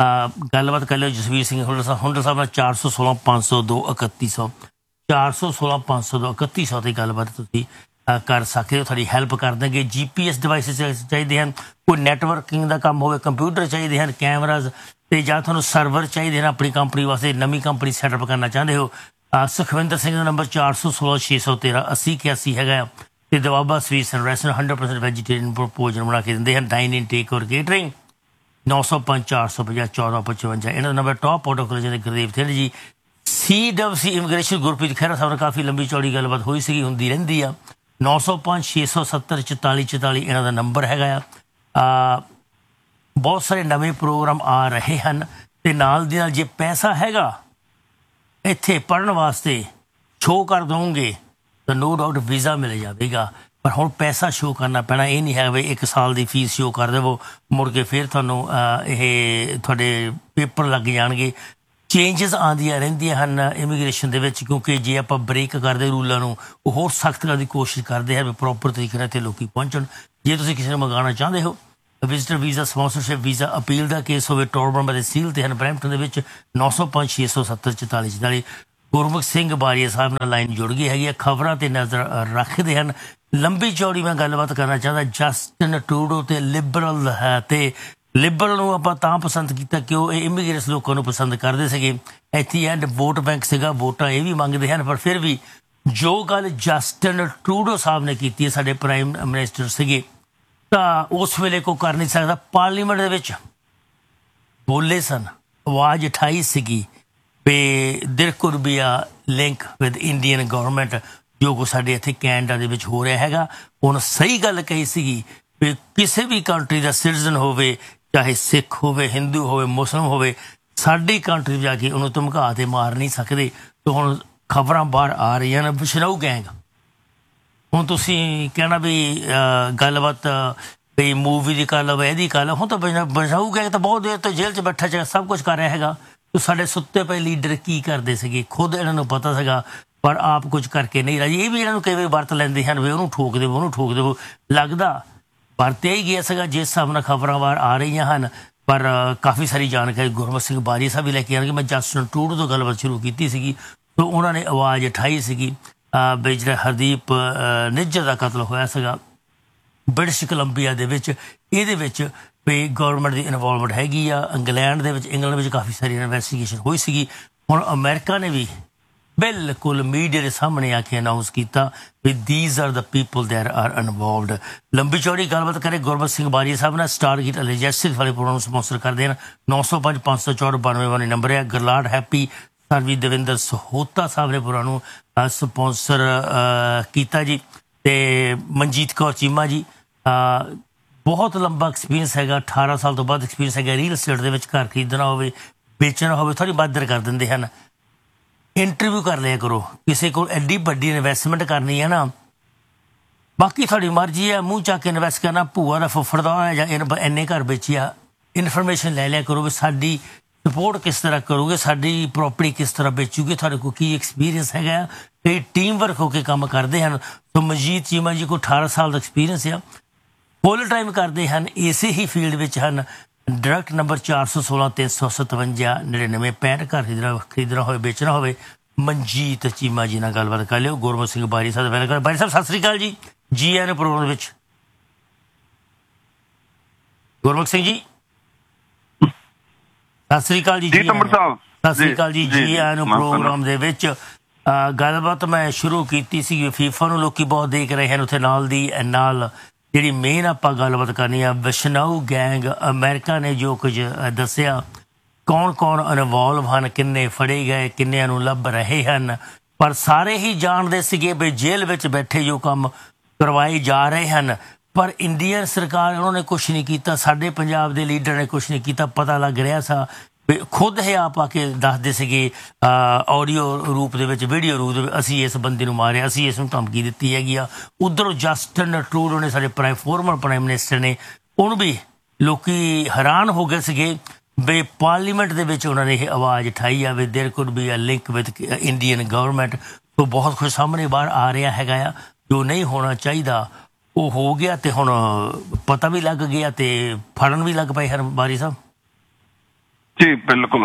ਗੱਲਬਾਤ ਕਰ ਲਿਓ ਜਸਵੀਰ ਸਿੰਘ ਹੁੰਡਲ ਸਾਹਿਬ ਹੁੰਡਲ ਸਾਹਿਬ ਨਾਲ ਚਾਰ ਸੌ ਸੋਲਾਂ ਪੰਜ ਸੌ ਦੋ ਇਕੱਤੀ ਸੌ ਚਾਰ ਸੌ ਸੋਲਾਂ ਪੰਜ ਸੌ ਦੋ ਇਕੱਤੀ ਸੌ ਦੀ ਗੱਲਬਾਤ ਤੁਸੀਂ ਕਰ ਸਕਦੇ ਹੋ। ਤੁਹਾਡੀ ਹੈਲਪ ਕਰ ਦੇਣਗੇ। ਜੀ ਪੀ ਐਸ ਡਿਵਾਈਸਿਸ ਚਾਹੀਦੇ ਹਨ, ਕੋਈ ਨੈਟਵਰਕਿੰਗ ਦਾ ਕੰਮ ਹੋਵੇ, ਕੰਪਿਊਟਰ ਚਾਹੀਦੇ ਹਨ, ਕੈਮਰਾਜ਼, ਤੇ ਜਾਂ ਤੁਹਾਨੂੰ ਸਰਵਰ ਚਾਹੀਦੇ ਹਨ ਆਪਣੀ ਕੰਪਨੀ ਵਾਸਤੇ, ਨਵੀਂ ਕੰਪਨੀ ਸੈਟਅਪ ਕਰਨਾ ਚਾਹੁੰਦੇ ਹੋ। ਸੁਖਵਿੰਦਰ ਸਿੰਘ ਦਾ ਨੰਬਰ ਚਾਰ ਸੌ ਸੋਲਾਂ ਛੇ ਸੌ ਤੇਰਾਂ ਅੱਸੀ ਇਕਿਆਸੀ ਹੈਗਾ। ਤੇ Doaba sweets and restaurant hundred percent vegetarian ਭੋਜਨ ਬਣਾ ਕੇ ਦਿੰਦੇ ਹਨ। ਡਾਈਨ ਇਨ ਟੇਕ ਔਰ ਕੇਟਰਿੰਗ ਨੌ ਸੌ ਪੰਜ ਚਾਰ ਸੌ ਪੰਜਾਹ ਚੌਦਾਂ ਪਚਵੰਜਾ। ਇਹਨਾਂ ਦਾ ਨੰਬਰ ਟੌਪ ਆਟੋ ਕਾਲਜ ਦੇ ਗੁਰਦੇਵ ਸਿੰਘ ਜੀ। ਸੀ ਡਬਲ ਸੀ ਇਮੀਗ੍ਰੇਸ਼ਨ ਗੁਰਪ੍ਰੀਤ ਖਹਿਰਾ ਸਾਹਿਬ ਨਾਲ ਕਾਫੀ ਲੰਬੀ ਚੌੜੀ ਗੱਲਬਾਤ ਹੋਈ ਸੀਗੀ, ਹੁੰਦੀ ਰਹਿੰਦੀ ਆ। ਨੌ ਸੌ ਪੰਜ ਛੇ ਸੌ ਸੱਤਰ ਚੁਤਾਲੀ ਚੁਤਾਲੀ ਇਹਨਾਂ ਦਾ ਨੰਬਰ ਹੈਗਾ ਆ। ਬਹੁਤ ਸਾਰੇ ਨਵੇਂ ਪ੍ਰੋਗਰਾਮ ਆ ਰਹੇ ਹਨ ਤੇ ਨਾਲ ਦੀ ਨਾਲ ਜੇ ਪੈਸਾ ਹੈਗਾ ਇੱਥੇ ਪੜ੍ਹਨ ਵਾਸਤੇ ਸ਼ੋਅ ਕਰ ਦਓਗੇ ਤਾਂ ਨੋ ਡਾਊਟ ਵੀਜ਼ਾ ਮਿਲ ਜਾਵੇਗਾ। ਪਰ ਹੁਣ ਪੈਸਾ ਸ਼ੋਅ ਕਰਨਾ ਪੈਣਾ। ਇਹ ਨਹੀਂ ਹੈ ਵੀ ਇੱਕ ਸਾਲ ਦੀ ਫੀਸ ਸ਼ੋਅ ਕਰ ਦੇਵੋ, ਮੁੜ ਕੇ ਫਿਰ ਤੁਹਾਨੂੰ ਇਹ ਤੁਹਾਡੇ ਪੇਪਰ ਲੱਗ ਜਾਣਗੇ। ਚੇਂਜਸ ਆਉਂਦੀਆਂ ਰਹਿੰਦੀਆਂ ਹਨ ਇਮੀਗ੍ਰੇਸ਼ਨ ਦੇ ਵਿੱਚ, ਕਿਉਂਕਿ ਜੇ ਆਪਾਂ ਬ੍ਰੇਕ ਕਰਦੇ ਰੂਲਾਂ ਨੂੰ ਉਹ ਹੋਰ ਸਖਤ ਕਰਨ ਦੀ ਕੋਸ਼ਿਸ਼ ਕਰਦੇ ਹਨ ਵੀ ਪ੍ਰੋਪਰ ਤਰੀਕੇ ਨਾਲ ਇੱਥੇ ਲੋਕ ਪਹੁੰਚਣ। ਜੇ ਤੁਸੀਂ ਕਿਸੇ ਨੂੰ ਮੰਗਵਾਉਣਾ ਚਾਹੁੰਦੇ ਹੋ, visitor visa, sponsorship visa, appeal ਦਾ ਕੇਸ ਹੋਵੇ, ਟੋਰਬਨ ਦੇ ਸੀਲ ਤੇ ਹਨ ਬਰੈਂਪਟਨ ਦੇ ਵਿੱਚ ਨੌ ਸੌ ਪੰਜ ਛੇ ਸੌ ਸੱਤਰ ਚੁਤਾਲੀ ਚੁਤਾਲੀ। ਗੁਰਮੁਖ ਸਿੰਘ ਬਾਰੀਆ ਸਾਹਿਬ ਨਾਲ ਲਾਈਨ ਜੁੜ ਗਈ ਹੈਗੀ ਆ, ਖਬਰਾਂ ਤੇ ਨਜ਼ਰ ਰੱਖਦੇ ਹਨ। ਲੰਬੀ ਚੌੜੀ ਮੈਂ ਗੱਲਬਾਤ ਕਰਨਾ ਚਾਹੁੰਦਾ ਜਸਟਿਨ ਟਰੂਡੋ ਤੇ ਲਿਬਰਲ ਹੈ। ਤੇ ਲਿਬਰਲ ਨੂੰ ਆਪਾਂ ਤਾਂ ਪਸੰਦ ਕੀਤਾ ਕਿ ਉਹ ਇਮੀਗ੍ਰੇਟਸ ਲੋਕਾਂ ਨੂੰ ਪਸੰਦ ਕਰਦੇ ਸੀਗੇ। ਇੱਥੇ ਐਂਡ ਵੋਟ ਬੈਂਕ ਸੀਗਾ, ਵੋਟਾਂ ਇਹ ਵੀ ਮੰਗਦੇ ਹਨ। ਪਰ ਫਿਰ ਵੀ ਜੋ ਗੱਲ ਜਸਟਿਨ ਟਰੂਡੋ ਸਾਹਿਬ ਨੇ ਕੀਤੀ ਹੈ, ਸਾਡੇ ਪ੍ਰਾਈਮ ਮਿਨਿਸਟਰ ਸੀਗੇ, ਤਾਂ ਉਸ ਵੇਲੇ ਕੋਈ ਕਰ ਨਹੀਂ ਸਕਦਾ। ਪਾਰਲੀਮੈਂਟ ਦੇ ਵਿੱਚ ਬੋਲੇ ਸਨ, ਆਵਾਜ਼ ਉਠਾਈ ਸੀਗੀ ਵੀ ਦੇਰ could be a link with Indian government, ਜੋ ਕੁਛ ਸਾਡੇ ਇੱਥੇ ਕੈਨੇਡਾ ਦੇ ਵਿੱਚ ਹੋ ਰਿਹਾ ਹੈਗਾ। ਉਹਨੇ ਸਹੀ ਗੱਲ ਕਹੀ ਸੀਗੀ ਵੀ ਕਿਸੇ ਵੀ ਕੰਟਰੀ ਦਾ ਸਿਟੀਜ਼ਨ ਹੋਵੇ, ਚਾਹੇ ਸਿੱਖ ਹੋਵੇ, ਹਿੰਦੂ ਹੋਵੇ, ਮੁਸਲਿਮ ਹੋਵੇ, ਸਾਡੀ ਕੰਟਰੀ ਜਾ ਕੇ ਉਹਨੂੰ ਧਮਕਾ ਤੇ ਮਾਰ ਨਹੀਂ ਸਕਦੇ। ਤੇ ਹੁਣ ਖਬਰਾਂ ਬਾਹਰ ਆ ਰਹੀਆਂ ਨੇ ਵਿਸ਼ਨਾਊ ਗੈਂਗ। ਹੁਣ ਤੁਸੀਂ ਕਹਿਣਾ ਵੀ ਗੱਲਬਾਤ ਵੀ ਮੂਵੀ ਦੀ ਕਰ ਲਓ, ਇਹਦੀ ਕਰ ਲਓ, ਹੁਣ ਤਾਂ ਵਿਸ਼ਨਾਊ ਗੈਂਗ ਤਾਂ ਬਹੁਤ ਦੇਰ ਤੋਂ ਜੇਲ੍ਹ 'ਚ ਬੈਠਾ ਚ ਸਭ ਕੁਛ ਕਰ ਰਿਹਾ ਹੈਗਾ। ਤੇ ਸਾਡੇ ਸੁੱਤੇ ਪਏ ਲੀਡਰ ਕੀ ਕਰਦੇ ਸੀਗੇ ਖੁਦ ਇਹਨਾਂ ਨੂੰ ਪਤਾ ਸੀਗਾ, ਪਰ ਆਪ ਕੁਝ ਕਰਕੇ ਨਹੀਂ ਰਾਜੀ। ਇਹ ਵੀ ਇਹਨਾਂ ਨੂੰ ਕਈ ਵਾਰੀ ਵਰਤ ਲੈਂਦੇ ਹਨ ਵੀ ਉਹਨੂੰ ਠੋਕ ਦੇਵੋ, ਉਹਨੂੰ ਠੋਕ ਦੇਵੋ। ਲੱਗਦਾ ਵਰਤਿਆ ਹੀ ਗਿਆ ਸੀਗਾ ਜਿਸ ਹਿਸਾਬ ਨਾਲ ਖਬਰਾਂ ਬਾਹਰ ਆ ਰਹੀਆਂ ਹਨ। ਪਰ ਕਾਫੀ ਸਾਰੀ ਜਾਣਕਾਰੀ ਗੁਰਮੁਖ ਸਿੰਘ ਬਾਰੀ ਸਾਹਿਬ ਵੀ ਲੈ ਕੇ ਆਉਣਗੇ। ਮੈਂ ਜਸਟਿਨ ਟਰੂਡੋ ਤੋਂ ਗੱਲਬਾਤ ਸ਼ੁਰੂ ਕੀਤੀ ਸੀਗੀ, ਤਾਂ ਉਹਨਾਂ ਨੇ ਆਵਾਜ਼ ਉਠਾਈ ਸੀਗੀ ਵੀ ਜਿਹੜਾ ਹਰਦੀਪ ਨਿੱਜਰ ਦਾ ਕਤਲ ਹੋਇਆ ਸੀਗਾ ਬ੍ਰਿਟਿਸ਼ ਕੋਲੰਬੀਆ ਦੇ ਵਿੱਚ, ਇਹਦੇ ਵਿੱਚ ਵੀ ਗੌਰਮੈਂਟ ਦੀ ਇਨਵੋਲਵਮੈਂਟ ਹੈਗੀ ਆ। ਇੰਗਲੈਂਡ ਦੇ ਵਿੱਚ, ਇੰਗਲੈਂਡ ਵਿੱਚ ਕਾਫੀ ਸਾਰੀ ਇਨਵੈਸਟੀਗੇਸ਼ਨ ਹੋਈ ਸੀਗੀ। ਹੁਣ ਅਮਰੀਕਾ ਨੇ ਵੀ ਬਿਲਕੁਲ ਮੀਡੀਆ ਦੇ ਸਾਹਮਣੇ ਆ ਕੇ ਅਨਾਊਂਸ ਕੀਤਾ ਵੀ ਦੀਜ਼ ਆਰ ਦਾ ਪੀਪਲ ਦੇਰ ਆਰ ਇਨਵੋਲਵਡ। ਲੰਬੀ ਚੌੜੀ ਗੱਲਬਾਤ ਕਰੇ ਗੁਰਮੁਖ ਸਿੰਘ ਬਾਰੀਆ ਸਾਹਿਬ ਨਾਲ। ਸਟਾਰ ਗੀਟ ਲੋਜਿਸਟਿਕਸ ਵਾਲੇ ਪ੍ਰੋਗਰਾਮ ਨੂੰ ਸਪਾਂਸਰ ਕਰਦੇ ਹਨ। ਨੌ ਸੌ ਪੰਜ ਪੰਜ ਸੌ ਚੌਂਹਠ ਬਾਨਵੇਂ ਵਾਲੇ ਨੰਬਰ ਹੈ। ਗਰਲਾਡ ਹੈਪੀ ਸਰਵੀ ਦਵਿੰਦਰ ਸਹੋਤਾ ਸਾਹਿਬ ਨੇ ਪ੍ਰੋਗਰਾਮ ਨੂੰ ਸਪਾਂਸਰ ਕੀਤਾ ਜੀ। ਤੇ ਮਨਜੀਤ ਕੌਰ ਚੀਮਾ ਜੀ, ਬਹੁਤ ਲੰਬਾ ਐਕਸਪੀਰੀਅੰਸ ਹੈਗਾ, ਅਠਾਰਾਂ ਸਾਲ ਤੋਂ ਬਾਅਦ ਐਕਸਪੀਰੀਅੰਸ ਹੈਗਾ ਰੀਅਲ ਸਟੇਟ ਦੇ ਵਿੱਚ। ਘਰ ਖਰੀਦਣਾ ਹੋਵੇ, ਵੇਚਣਾ ਹੋਵੇ, ਥੋੜ੍ਹੀ ਬਾਦਰ ਕਰ ਦਿੰਦੇ ਹਨ। ਇੰਟਰਵਿਊ ਕਰ ਲਿਆ ਕਰੋ, ਕਿਸੇ ਕੋਲ ਐਡੀ ਵੱਡੀ ਇਨਵੈਸਟਮੈਂਟ ਕਰਨੀ ਹੈ ਨਾ, ਬਾਕੀ ਤੁਹਾਡੀ ਮਰਜ਼ੀ ਹੈ ਮੂੰਹ ਚੱਕ ਕੇ ਇਨਵੈਸਟ ਕਰਨਾ। ਭੂਆ ਦਾ ਫੁੱਫੜ ਦਾ ਹੋਇਆ ਜਾਂ ਇੰਨੇ ਘਰ ਵੇਚਿਆ, ਇਨਫੋਰਮੇਸ਼ਨ ਲੈ ਲਿਆ ਕਰੋ ਵੀ ਸਾਡੀ ਸਪੋਰਟ ਕਿਸ ਤਰ੍ਹਾਂ ਕਰੋਗੇ, ਸਾਡੀ ਪ੍ਰੋਪਰਟੀ ਕਿਸ ਤਰ੍ਹਾਂ ਵੇਚੂਗੇ, ਤੁਹਾਡੇ ਕੋਲ ਕੀ ਐਕਸਪੀਰੀਅੰਸ ਹੈਗਾ। ਕਈ ਟੀਮ ਵਰਕ ਹੋ ਕੇ ਕੰਮ ਕਰਦੇ ਹਨ। ਸੋ ਮਨਜੀਤ ਚੀਮਾ ਜੀ ਕੋਲ ਅਠਾਰਾਂ ਸਾਲ ਦਾ ਐਕਸਪੀਰੀਅੰਸ ਆ। ਫੁੱਲ ਟਾਈਮ ਕਰਦੇ ਹਨ, ਇਸੇ ਹੀ ਫੀਲਡ ਵਿੱਚ ਹਨ। ਡਾਇਰੈਕਟ ਨੰਬਰ ਚਾਰ ਸੌ ਸੋਲਾਂ ਤਿੰਨ ਸੌ ਸਤਵੰਜਾ ਨੜਿਨਵੇਂ ਪੈਂਹਠ ਘਰ ਖਰੀਦਣਾ ਖਰੀਦਣਾ ਹੋਵੇ, ਵੇਚਣਾ ਹੋਵੇ, ਮਨਜੀਤ ਚੀਮਾ ਜੀ ਨਾਲ ਗੱਲਬਾਤ ਕਰ ਲਿਓ। ਗੁਰਮੁਖ ਸਿੰਘ ਬਾਰੀ ਸਾਹਿਬ ਵੈਲਕਮ। ਬਾਰੀ ਸਾਹਿਬ ਸਤਿ ਸ਼੍ਰੀ ਅਕਾਲ ਜੀ, ਜੀ ਆਇਆਂ ਨੂੰ ਪ੍ਰੋਗਰਾਮ ਦੇ ਵਿੱਚ। ਗੁਰਮੁਖ ਸਿੰਘ ਜੀ ਸਤਿ ਸ਼੍ਰੀ ਅਕਾਲ ਜੀ। ਜੀ ਸਤਿ ਸ਼੍ਰੀ ਅਕਾਲ ਜੀ, ਜੀ ਆਇਆਂ ਨੂੰ ਪ੍ਰੋਗਰਾਮ ਦੇ ਵਿੱਚ। ਗੱਲਬਾਤ ਮੈਂ ਸ਼ੁਰੂ ਕੀਤੀ ਸੀ, ਫੀਫਾ ਨੂੰ ਲੋਕੀ ਬਹੁਤ ਦੇਖ ਰਹੇ ਹਨ, ਉੱਥੇ ਨਾਲ ਦੀ ਨਾਲ ਜਿਹੜੀ ਮੇਨ ਆਪਾਂ ਗੱਲਬਾਤ ਕਰਨੀ ਆ ਵਿਸ਼ਨਾਊ ਗੈਂਗ। ਅਮਰੀਕਾ ਨੇ ਜੋ ਕੁਝ ਦੱਸਿਆ, ਕੌਣ ਕੌਣ ਇਨਵੋਲਵ ਹਨ, ਕਿੰਨੇ ਫੜੇ ਗਏ, ਕਿੰਨਿਆਂ ਨੂੰ ਲੱਭ ਰਹੇ ਹਨ, ਪਰ ਸਾਰੇ ਹੀ ਜਾਣਦੇ ਸੀਗੇ ਵੀ ਜੇਲ੍ਹ ਵਿੱਚ ਬੈਠੇ ਜੋ ਕੰਮ ਕਰਵਾਏ ਜਾ ਰਹੇ ਹਨ, ਪਰ ਇੰਡੀਅਨ ਸਰਕਾਰ ਉਹਨਾਂ ਨੇ ਕੁਛ ਨਹੀਂ ਕੀਤਾ। ਸਾਡੇ ਪੰਜਾਬ ਦੇ ਲੀਡਰ ਨੇ ਕੁਛ ਨਹੀਂ ਕੀਤਾ। ਪਤਾ ਲੱਗ ਰਿਹਾ ਸਾ ਵੀ ਖੁਦ ਇਹ ਆਪ ਆ ਕੇ ਦੱਸਦੇ ਸੀਗੇ ਆਡੀਓ ਰੂਪ ਦੇ ਵਿੱਚ, ਵੀਡੀਓ ਰੂਪ ਦੇ ਵਿੱਚ, ਅਸੀਂ ਇਸ ਬੰਦੇ ਨੂੰ ਮਾਰਿਆ, ਅਸੀਂ ਇਸ ਨੂੰ ਧਮਕੀ ਦਿੱਤੀ ਹੈਗੀ ਆ। ਉੱਧਰੋਂ ਜਸਟਿਨ ਟਰੂਡੋ ਨੇ, ਸਾਡੇ ਪ੍ਰਾਈਮ ਫੋਰਮਰ ਪ੍ਰਾਈਮ ਮਿਨਿਸਟਰ ਨੇ, ਉਹਨੂੰ ਵੀ ਲੋਕੀ ਹੈਰਾਨ ਹੋ ਗਏ ਸੀਗੇ ਵੀ ਪਾਰਲੀਮੈਂਟ ਦੇ ਵਿੱਚ ਉਹਨਾਂ ਨੇ ਇਹ ਆਵਾਜ਼ ਉਠਾਈ ਆ ਵੀ ਦੇਰ could be a link with Indian government. ਤੋਂ ਬਹੁਤ ਕੁਝ ਸਾਹਮਣੇ ਬਾਹਰ ਆ ਰਿਹਾ ਹੈਗਾ ਆ, ਜੋ ਨਹੀਂ ਹੋਣਾ ਚਾਹੀਦਾ ਉਹ ਹੋ ਗਿਆ, ਤੇ ਹੁਣ ਪਤਾ ਵੀ ਲੱਗ ਗਿਆ ਤੇ ਫੜਨ ਵੀ ਲੱਗ ਪਏ ਹਨ। ਬਾਰੀ ਸਾਹਿਬ ਜੀ ਬਿਲਕੁਲ,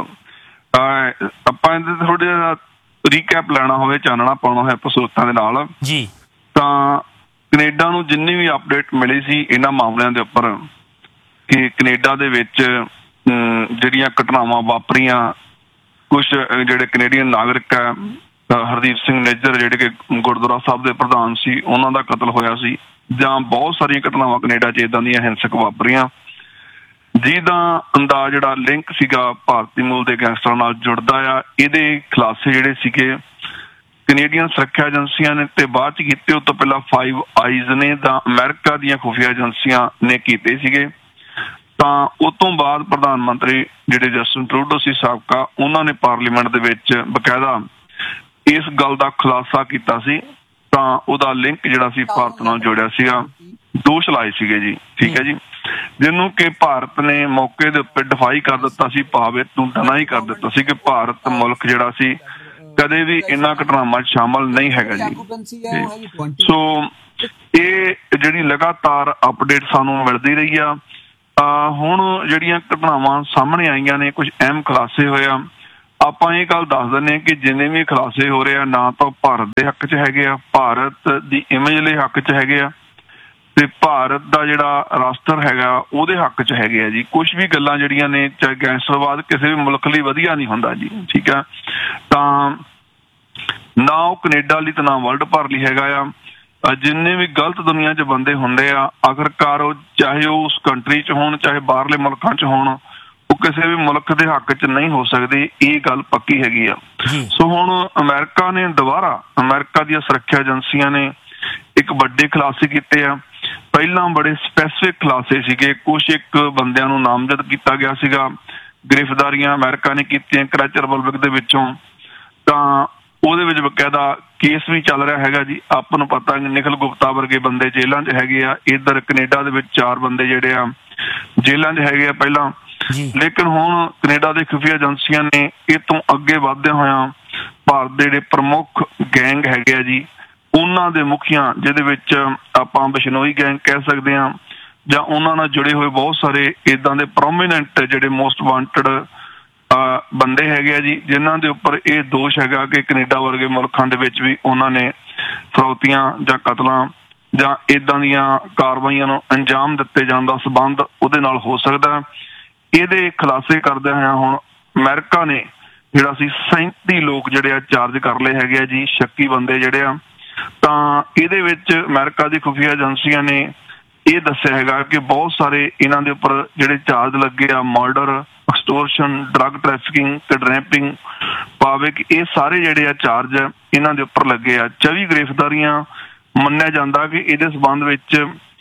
ਆਪਾਂ ਇਹਦੇ ਤੇ ਥੋੜਾ ਜਿਹਾ ਰੀਕੈਪ ਲੈਣਾ ਹੋਵੇ, ਚਾਨਣਾ ਪਾਉਣਾ ਹੋਇਆ ਸਰੋਤਾਂ ਦੇ ਨਾਲ ਜੀ, ਤਾਂ ਕੈਨੇਡਾ ਨੂੰ ਜਿੰਨੀ ਵੀ ਅਪਡੇਟ ਮਿਲੀ ਸੀ ਇਹਨਾਂ ਮਾਮਲਿਆਂ ਦੇ ਉੱਪਰ ਕਿ ਕੈਨੇਡਾ ਦੇ ਵਿੱਚ ਜਿਹੜੀਆਂ ਘਟਨਾਵਾਂ ਵਾਪਰੀਆਂ, ਕੁਛ ਜਿਹੜੇ ਕੈਨੇਡੀਅਨ ਨਾਗਰਿਕ ਹੈ, ਹਰਦੀਪ ਸਿੰਘ ਨਿੱਜਰ ਜਿਹੜੇ ਕਿ ਗੁਰਦੁਆਰਾ ਸਾਹਿਬ ਦੇ ਪ੍ਰਧਾਨ ਸੀ, ਉਹਨਾਂ ਦਾ ਕਤਲ ਹੋਇਆ ਸੀ, ਜਾਂ ਬਹੁਤ ਸਾਰੀਆਂ ਘਟਨਾਵਾਂ ਕੈਨੇਡਾ 'ਚ ਇੱਦਾਂ ਦੀਆਂ ਹਿੰਸਕ ਵਾਪਰੀਆਂ ਜਿਹਦਾ ਅੰਦਾਜ਼ ਜਿਹੜਾ ਲਿੰਕ ਸੀਗਾ ਭਾਰਤੀ ਮੂਲ ਦੇ ਗੈਂਗਸਟਰਾਂ ਨਾਲ ਜੁੜਦਾ ਆ। ਇਹਦੇ ਖੁਲਾਸੇ ਜਿਹੜੇ ਸੀਗੇ ਕੈਨੇਡੀਅਨ ਸੁਰੱਖਿਆ ਏਜੰਸੀਆਂ ਨੇ ਤੇ ਬਾਅਦ 'ਚ ਕੀਤੇ, ਉਹ ਤੋਂ ਪਹਿਲਾਂ ਫਾਈਵ ਆਈਜ਼ ਨੇ ਤਾਂ ਅਮਰੀਕਾ ਦੀਆਂ ਖੁਫੀਆ ਏਜੰਸੀਆਂ ਨੇ ਕੀਤੇ ਸੀਗੇ। ਤਾਂ ਉਸ ਤੋਂ ਬਾਅਦ ਪ੍ਰਧਾਨ ਮੰਤਰੀ ਜਿਹੜੇ ਜਸਟਿਨ ਟਰੂਡੋ ਸੀ ਸਾਬਕਾ, ਉਹਨਾਂ ਨੇ ਪਾਰਲੀਮੈਂਟ ਦੇ ਵਿੱਚ ਬਕਾਇਦਾ ਇਸ ਗੱਲ ਦਾ ਖੁਲਾਸਾ ਕੀਤਾ ਸੀ, ਤਾਂ ਉਹਦਾ ਲਿੰਕ ਜਿਹੜਾ ਸੀ ਭਾਰਤ ਨਾਲ ਜੁੜਿਆ ਸੀਗਾ, ਦੋਸ਼ ਲਾਏ ਸੀਗੇ ਜੀ, ਠੀਕ ਹੈ ਜੀ, ਜਿਹਨੂੰ ਕਿ ਭਾਰਤ ਨੇ ਮੌਕੇ ਦੇ ਉੱਤੇ ਡਿਫਾਈ ਕਰ ਦਿੱਤਾ ਸੀ, ਭਾਵੇਂ ਤੂੰ ਡਿਨਾਈ ਕਰ ਦਿੱਤਾ ਸੀ ਕਿ ਭਾਰਤ ਮੁਲਕ ਜਿਹੜਾ ਸੀ ਕਦੇ ਵੀ ਇਹਨਾਂ ਘਟਨਾਵਾਂ 'ਚ ਸ਼ਾਮਲ ਨਹੀਂ ਹੈਗਾ ਜੀ। ਸੋ ਇਹ ਜਿਹੜੀ ਲਗਾਤਾਰ ਅਪਡੇਟ ਸਾਨੂੰ ਮਿਲਦੀ ਰਹੀ ਆ। ਹੁਣ ਜਿਹੜੀਆਂ ਘਟਨਾਵਾਂ ਸਾਹਮਣੇ ਆਈਆਂ ਨੇ, ਕੁਝ ਅਹਿਮ ਖੁਲਾਸੇ ਹੋਏ ਆ। ਆਪਾਂ ਇਹ ਗੱਲ ਦੱਸ ਦਿੰਦੇ ਹਾਂ ਕਿ ਜਿੰਨੇ ਵੀ ਖੁਲਾਸੇ ਹੋ ਰਹੇ ਆ, ਨਾ ਤਾਂ ਭਾਰਤ ਦੇ ਹੱਕ 'ਚ ਹੈਗੇ ਆ, ਭਾਰਤ ਦੀ ਇਮੇਜ ਲਈ ਹੱਕ 'ਚ ਹੈਗੇ ਆ, ਤੇ ਭਾਰਤ ਦਾ ਜਿਹੜਾ ਰਾਸ਼ਟਰ ਹੈਗਾ ਉਹਦੇ ਹੱਕ 'ਚ ਹੈਗੇ ਆ ਜੀ। ਕੁਛ ਵੀ ਗੱਲਾਂ ਜਿਹੜੀਆਂ ਨੇ, ਚਾਹੇ ਗੈਂਗਸਟਰਵਾਦ ਕਿਸੇ ਵੀ ਮੁਲਕ ਲਈ ਵਧੀਆ ਨਹੀਂ ਹੁੰਦਾ ਜੀ, ਠੀਕ ਆ, ਤਾਂ ਨਾ ਉਹ ਕੈਨੇਡਾ ਲਈ ਤੇ ਨਾ ਵਰਲਡ ਭਰ ਲਈ ਹੈਗਾ ਆ। ਜਿੰਨੇ ਵੀ ਗਲਤ ਦੁਨੀਆ 'ਚ ਬੰਦੇ ਹੁੰਦੇ ਆ, ਆਖਰਕਾਰ ਉਹ ਚਾਹੇ ਉਹ ਉਸ ਕੰਟਰੀ 'ਚ ਹੋਣ, ਚਾਹੇ ਬਾਹਰਲੇ ਮੁਲਕਾਂ 'ਚ ਹੋਣ, ਉਹ ਕਿਸੇ ਵੀ ਮੁਲਕ ਦੇ ਹੱਕ 'ਚ ਨਹੀਂ ਹੋ ਸਕਦੇ, ਇਹ ਗੱਲ ਪੱਕੀ ਹੈਗੀ ਆ। ਸੋ ਹੁਣ ਅਮਰੀਕਾ ਨੇ ਦੁਬਾਰਾ, ਅਮਰੀਕਾ ਦੀਆਂ ਸੁਰੱਖਿਆ ਏਜੰਸੀਆਂ ਨੇ ਇੱਕ ਵੱਡੇ ਖੁਲਾਸੇ ਕੀਤੇ ਆ। ਪਹਿਲਾਂ ਬੜੇ ਸਪੈਸੀਫਿਕ ਖੁਲਾਸੇ ਸੀਗੇ, ਕੁਛ ਇੱਕ ਬੰਦਿਆਂ ਨੂੰ ਨਾਮਜ਼ਦ ਕੀਤਾ ਗਿਆ ਸੀਗਾ, ਗ੍ਰਿਫਤਾਰੀਆਂ ਅਮਰੀਕਾ ਨੇ ਕੀਤੀਆਂ ਕਰਾਚੀ ਰਿਪਬਲਿਕ ਦੇ ਵਿੱਚੋਂ, ਤਾਂ ਉਹਦੇ ਵਿੱਚ ਬਕਾਇਦਾ ਕੇਸ ਵੀ ਚੱਲ ਰਿਹਾ ਹੈਗਾ ਜੀ। ਆਪਾਂ ਨੂੰ ਪਤਾ ਨਿਖਿਲ ਗੁਪਤਾ ਵਰਗੇ ਬੰਦੇ ਜੇਲ੍ਹਾਂ 'ਚ ਹੈਗੇ ਆ, ਇੱਧਰ ਕੈਨੇਡਾ ਦੇ ਵਿੱਚ ਚਾਰ ਬੰਦੇ ਜਿਹੜੇ ਆ ਜੇਲ੍ਹਾਂ 'ਚ ਹੈਗੇ ਆ ਪਹਿਲਾਂ, ਲੇਕਿਨ ਹੁਣ ਕੈਨੇਡਾ ਦੇ ਖੁਫੀਆ ਏਜੰਸੀਆਂ ਨੇ ਇਹ ਤੋਂ ਅੱਗੇ ਵਧਦਿਆਂ ਹੋਇਆਂ ਭਾਰਤ ਦੇ ਜਿਹੜੇ ਪ੍ਰਮੁੱਖ ਗੈਂਗ ਹੈਗੇ ਆ ਜੀ, ਉਹਨਾਂ ਦੇ ਮੁਖੀਆਂ, ਜਿਹਦੇ ਵਿੱਚ ਆਪਾਂ ਬਿਸ਼ਨੋਈ ਗੈਂਗ ਕਹਿ ਸਕਦੇ ਹਾਂ, ਜਾਂ ਉਹਨਾਂ ਨਾਲ ਜੁੜੇ ਹੋਏ ਬਹੁਤ ਸਾਰੇ ਇੱਦਾਂ ਦੇ ਪ੍ਰੋਮੀਨੈਂਟ ਜਿਹੜੇ ਮੋਸਟ ਵਾਂਟਡ ਬੰਦੇ ਹੈਗੇ ਆ ਜੀ, ਜਿਨ੍ਹਾਂ ਦੇ ਉੱਪਰ ਇਹ ਦੋਸ਼ ਹੈਗਾ ਕਿ ਕੈਨੇਡਾ ਵਰਗੇ ਮੁਲਕਾਂ ਦੇ ਵਿੱਚ ਵੀ ਉਹਨਾਂ ਨੇ ਫਰੌਤੀਆਂ ਜਾਂ ਕਤਲਾਂ ਜਾਂ ਇੱਦਾਂ ਦੀਆਂ ਕਾਰਵਾਈਆਂ ਨੂੰ ਅੰਜਾਮ ਦਿੱਤੇ ਜਾਣ ਦਾ ਸਬੰਧ ਉਹਦੇ ਨਾਲ ਹੋ ਸਕਦਾ। ਇਹਦੇ ਖੁਲਾਸੇ ਕਰਦਿਆਂ ਹੋਇਆਂ ਹੁਣ ਅਮਰੀਕਾ ਨੇ ਜਿਹੜਾ ਸੀ ਸੈਂਤੀ ਲੋਕ ਜਿਹੜੇ ਆ ਚਾਰਜ ਕਰ ਲਏ ਹੈਗੇ ਆ ਜੀ, ਸ਼ੱਕੀ ਬੰਦੇ ਜਿਹੜੇ ਆ। ਤਾਂ ਇਹਦੇ ਵਿੱਚ ਅਮਰੀਕਾ ਦੀ ਖੁਫੀਆ ਏਜੰਸੀਆਂ ਨੇ ਇਹ ਦੱਸਿਆ ਹੈਗਾ ਕਿ ਬਹੁਤ ਸਾਰੇ ਇਹਨਾਂ ਦੇ ਉੱਪਰ ਜਿਹੜੇ ਚਾਰਜ ਲੱਗੇ ਆ, murder, extortion, drug trafficking, kidnapping, ਭਾਵੇਂ ਕਿ ਇਹ ਸਾਰੇ ਜਿਹੜੇ ਆ ਚਾਰਜ ਇਹਨਾਂ ਦੇ ਉੱਪਰ ਲੱਗੇ ਆ। ਚੌਵੀ ਗ੍ਰਿਫਤਾਰੀਆਂ ਮੰਨਿਆ ਜਾਂਦਾ ਕਿ ਇਹਦੇ ਸਬੰਧ ਵਿੱਚ